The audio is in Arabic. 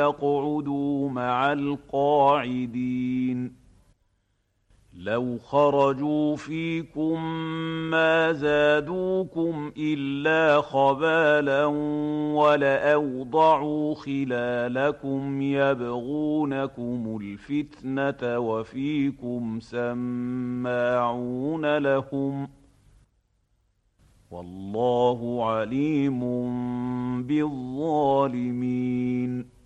يقعدوا مع القاعدين لو خرجوا فيكم ما زادوكم إلا خبالا ولأوضعوا خلالكم يبغونكم الفتنة وفيكم سماعون لهم والله عليم بالظالمين